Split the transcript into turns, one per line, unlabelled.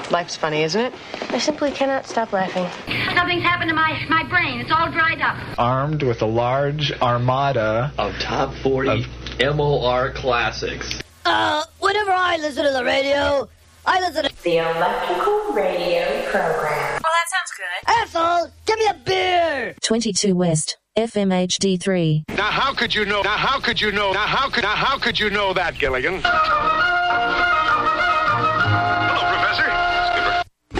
Life's funny, isn't it?
I simply cannot stop laughing.
Something's happened to my brain. It's all dried up.
Armed with a large armada
of top 40 MOR classics.
Whenever I listen to the radio, I listen to
the Electrical Radio Program.
Well, that sounds good.
Asshole, give me a beer!
22 West, FMHD3.
Now how could you know? Now how could you know? Now how could you know that, Gilligan?